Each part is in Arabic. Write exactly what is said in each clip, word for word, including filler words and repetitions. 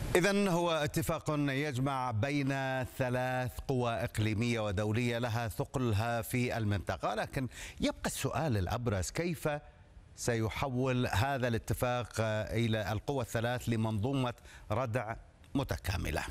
إذن هو اتفاق يجمع بين ثلاث قوى إقليمية ودولية لها ثقلها في المنطقة، لكن يبقى السؤال الأبرز: كيف سيحول هذا الاتفاق إلى القوى الثلاث لمنظومة ردع متكاملة؟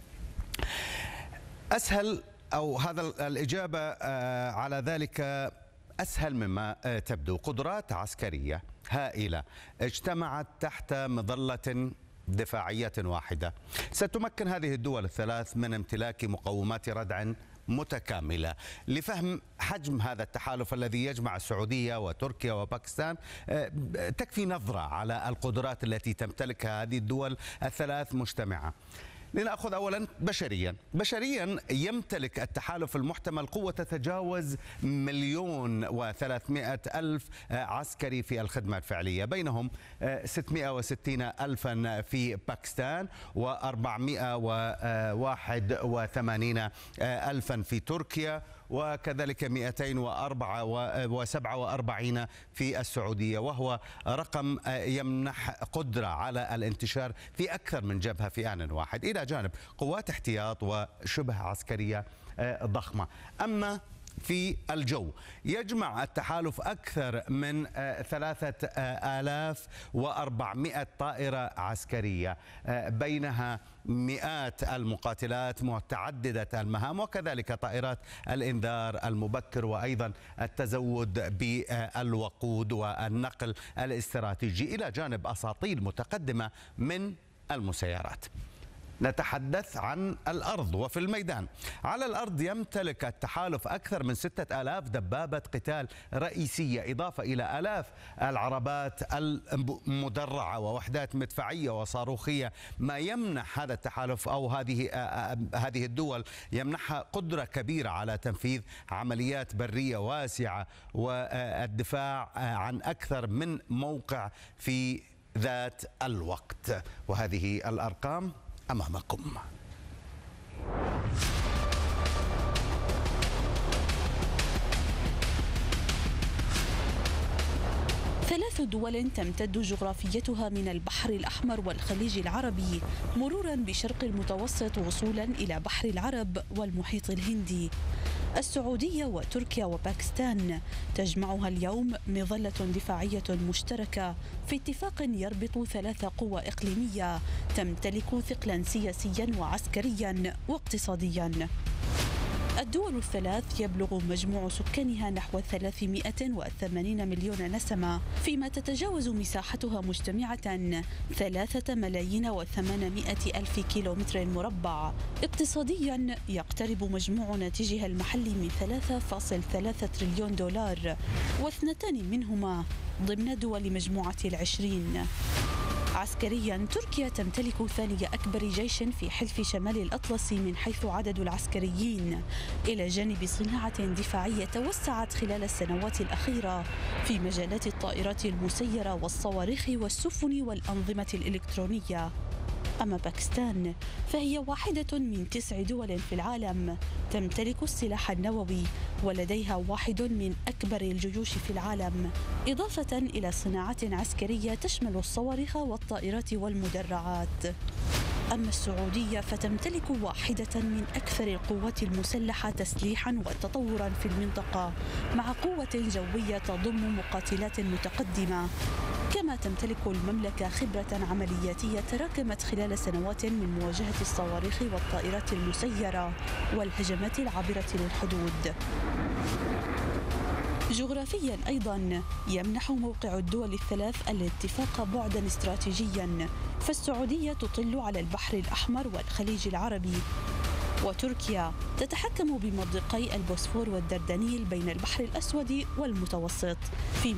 أسهل أو هذا الإجابة على ذلك أسهل مما تبدو. قدرات عسكرية هائلة اجتمعت تحت مظلة دفاعية واحدة ستمكن هذه الدول الثلاث من امتلاك مقومات ردع متكاملة. لفهم حجم هذا التحالف الذي يجمع السعودية وتركيا وباكستان تكفي نظرة على القدرات التي تمتلكها هذه الدول الثلاث مجتمعة. لنأخذ أولا بشريا بشريا يمتلك التحالف المحتمل قوة تتجاوز مليون وثلاثمائة ألف عسكري في الخدمة الفعلية، بينهم ستمائة وستين ألفا في باكستان وأربعمائة وواحد وثمانين ألفا في تركيا، وكذلك مئتين وسبعة وأربعين في السعودية، وهو رقم يمنح قدرة على الانتشار في أكثر من جبهة في آن واحد، إلى جانب قوات احتياط وشبه عسكرية ضخمة. أما في الجو يجمع التحالف أكثر من ثلاثة آلاف وأربعمائة طائرة عسكرية، بينها مئات المقاتلات متعددة المهام، وكذلك طائرات الإنذار المبكر، وأيضا التزود بالوقود والنقل الاستراتيجي، إلى جانب أساطيل متقدمة من المسيرات. نتحدث عن الأرض وفي الميدان. على الأرض يمتلك التحالف أكثر من ستة آلاف دبابة قتال رئيسية، إضافة إلى آلاف العربات المدرعة ووحدات مدفعية وصاروخية، ما يمنح هذا التحالف أو هذه هذه الدول يمنحها قدرة كبيرة على تنفيذ عمليات برية واسعة والدفاع عن أكثر من موقع في ذات الوقت. وهذه الأرقام أمامكم. ثلاث دول تمتد جغرافيتها من البحر الأحمر والخليج العربي مرورا بشرق المتوسط وصولا إلى بحر العرب والمحيط الهندي. السعودية وتركيا وباكستان تجمعها اليوم مظلة دفاعية مشتركة في اتفاق يربط ثلاث قوى إقليمية تمتلك ثقلا سياسيا وعسكريا واقتصاديا. الدول الثلاث يبلغ مجموع سكانها نحو ثلاثمائة وثمانين مليون نسمة، فيما تتجاوز مساحتها مجتمعة ثلاثة ملايين وثمانمائة ألف كيلومتر مربع. اقتصاديا يقترب مجموع ناتجها المحلي من ثلاثة فاصلة ثلاثة تريليون دولار، واثنتان منهما ضمن دول مجموعة العشرين. عسكريا تركيا تمتلك ثاني أكبر جيش في حلف شمال الأطلسي من حيث عدد العسكريين، إلى جانب صناعة دفاعية توسعت خلال السنوات الأخيرة في مجالات الطائرات المسيرة والصواريخ والسفن والأنظمة الإلكترونية. أما باكستان فهي واحدة من تسع دول في العالم تمتلك السلاح النووي، ولديها واحد من أكبر الجيوش في العالم، إضافة إلى صناعة عسكرية تشمل الصواريخ والطائرات والمدرعات. أما السعودية فتمتلك واحدة من أكثر القوات المسلحة تسليحا وتطورا في المنطقة، مع قوة جوية تضم مقاتلات متقدمة. كما تمتلك المملكة خبرة عملياتية تراكمت خلال سنوات من مواجهة الصواريخ والطائرات المسيرة والهجمات العابرة للحدود. جغرافيا أيضا يمنح موقع الدول الثلاث الاتفاق بعدا استراتيجيا، فالسعودية تطل على البحر الأحمر والخليج العربي، وتركيا تتحكم بمضيقي البوسفور والدردنيل بين البحر الأسود والمتوسط، في